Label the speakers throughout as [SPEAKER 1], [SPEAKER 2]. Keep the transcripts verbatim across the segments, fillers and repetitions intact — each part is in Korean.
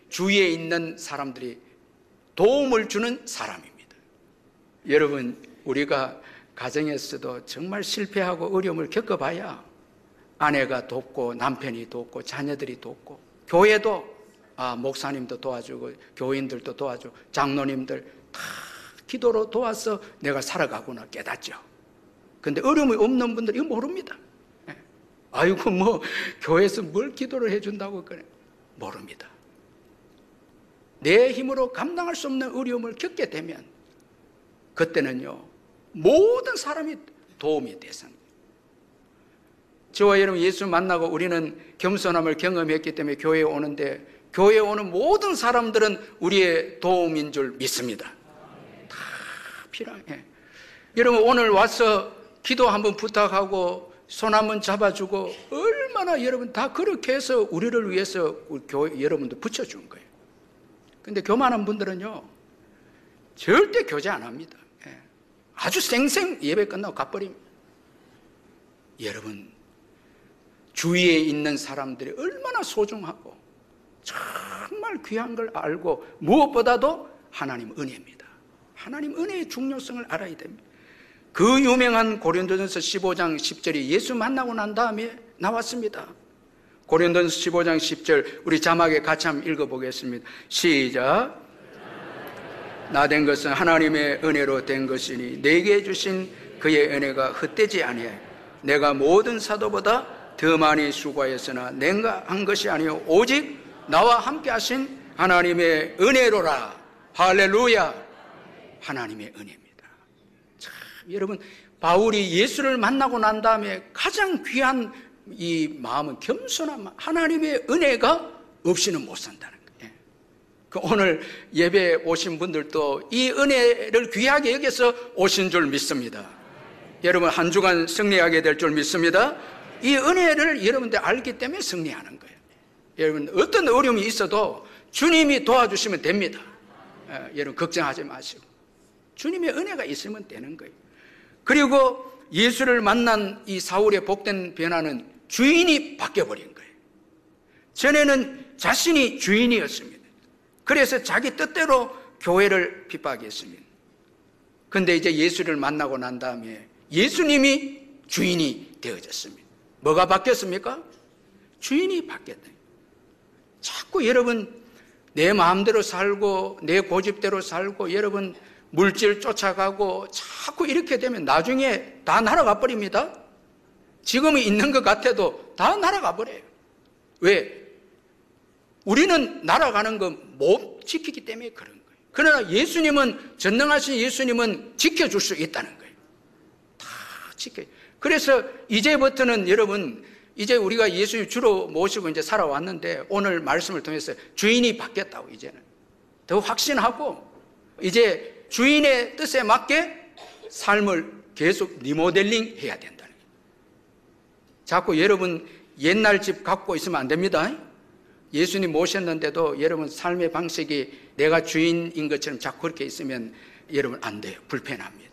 [SPEAKER 1] 주위에 있는 사람들이 도움을 주는 사람입니다. 여러분, 우리가 가정에서도 정말 실패하고 어려움을 겪어봐야 아내가 돕고 남편이 돕고 자녀들이 돕고 교회도 아, 목사님도 도와주고 교인들도 도와주고 장로님들 다 기도로 도와서 내가 살아가구나 깨닫죠. 근데 어려움이 없는 분들은 이거 모릅니다. 아이고 뭐 교회에서 뭘 기도를 해준다고 그래 모릅니다. 내 힘으로 감당할 수 없는 어려움을 겪게 되면 그때는요 모든 사람이 도움이 대상이에요. 저와 여러분 예수 만나고 우리는 겸손함을 경험했기 때문에 교회에 오는데 교회에 오는 모든 사람들은 우리의 도움인 줄 믿습니다. 다 필요해. 여러분 오늘 와서 기도 한번 부탁하고 손 한번 잡아주고 얼마나 여러분 다 그렇게 해서 우리를 위해서 우리 교회 여러분도 붙여준 거예요. 근데 교만한 분들은요 절대 교제 안 합니다. 아주 쌩쌩 예배 끝나고 가버립니다. 여러분 주위에 있는 사람들이 얼마나 소중하고 정말 귀한 걸 알고 무엇보다도 하나님 은혜입니다. 하나님 은혜의 중요성을 알아야 됩니다. 그 유명한 고린도전서 십오 장 십 절이 예수 만나고 난 다음에 나왔습니다. 고린도전서 십오 장 십 절 우리 자막에 같이 한번 읽어보겠습니다. 시작. 나 된 것은 하나님의 은혜로 된 것이니 내게 주신 그의 은혜가 헛되지 아니하여 내가 모든 사도보다 더 많이 수고하였으나 내가 한 것이 아니요 오직 나와 함께 하신 하나님의 은혜로라. 할렐루야. 하나님의 은혜입니다. 참, 여러분 바울이 예수를 만나고 난 다음에 가장 귀한 이 마음은 겸손한 마음. 하나님의 은혜가 없이는 못 산다는 거예요. 그 오늘 예배에 오신 분들도 이 은혜를 귀하게 여겨서 오신 줄 믿습니다. 여러분 한 주간 승리하게 될 줄 믿습니다. 이 은혜를 여러분들 알기 때문에 승리하는 거예요. 여러분 어떤 어려움이 있어도 주님이 도와주시면 됩니다. 예, 여러분 걱정하지 마시고 주님의 은혜가 있으면 되는 거예요. 그리고 예수를 만난 이 사울의 복된 변화는 주인이 바뀌어버린 거예요. 전에는 자신이 주인이었습니다. 그래서 자기 뜻대로 교회를 핍박했습니다. 그런데 이제 예수를 만나고 난 다음에 예수님이 주인이 되어졌습니다. 뭐가 바뀌었습니까? 주인이 바뀌었다. 자꾸 여러분 내 마음대로 살고 내 고집대로 살고 여러분 물질 쫓아가고 자꾸 이렇게 되면 나중에 다 날아가 버립니다. 지금은 있는 것 같아도 다 날아가 버려요. 왜? 우리는 날아가는 거 못 지키기 때문에 그런 거예요. 그러나 예수님은 전능하신 예수님은 지켜줄 수 있다는 거예요. 다 지켜요. 그래서 이제부터는 여러분 이제 우리가 예수님 주로 모시고 이제 살아왔는데 오늘 말씀을 통해서 주인이 바뀌었다고 이제는 더 확신하고 이제 주인의 뜻에 맞게 삶을 계속 리모델링 해야 된다는 거예요. 자꾸 여러분 옛날 집 갖고 있으면 안 됩니다. 예수님 모셨는데도 여러분 삶의 방식이 내가 주인인 것처럼 자꾸 그렇게 있으면 여러분 안 돼요. 불편합니다.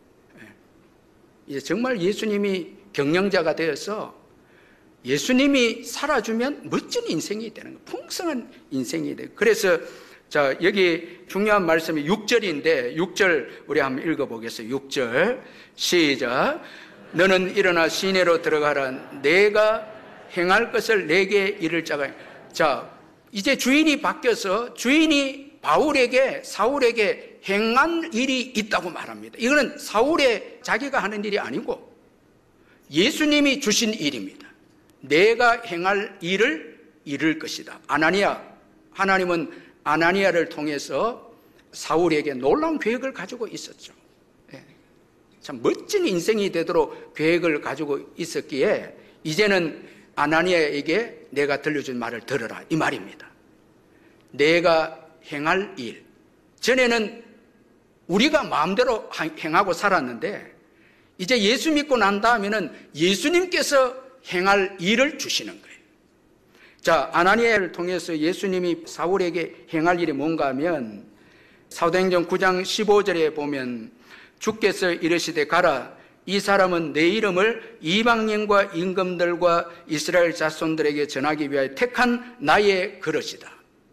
[SPEAKER 1] 이제 정말 예수님이 경영자가 되어서 예수님이 살아주면 멋진 인생이 되는 거예요. 풍성한 인생이 돼요. 그래서 자 여기 중요한 말씀이 육 절인데 육 절 우리 한번 읽어보겠어요. 육 절 시작. 너는 일어나 시내로 들어가라. 내가 행할 것을 내게 이를 자가. 자 이제 주인이 바뀌어서 주인이 바울에게 사울에게 행한 일이 있다고 말합니다. 이거는 사울의 자기가 하는 일이 아니고 예수님이 주신 일입니다. 내가 행할 일을 이룰 것이다. 아나니아, 하나님은 아나니아를 통해서 사울에게 놀라운 계획을 가지고 있었죠. 참 멋진 인생이 되도록 계획을 가지고 있었기에 이제는 아나니아에게 내가 들려준 말을 들어라 이 말입니다. 내가 행할 일. 전에는 우리가 마음대로 행하고 살았는데 이제 예수 믿고 난 다음에는 예수님께서 행할 일을 주시는 거예요. 자, 아나니아를 통해서 예수님이 사울에게 행할 일이 뭔가 하면 사도행전 구 장 십오 절에 보면 주께서 이르시되 가라. 이 사람은 내 이름을 이방인과 임금들과 이스라엘 자손들에게 전하기 위하여 택한 나의 그릇이다.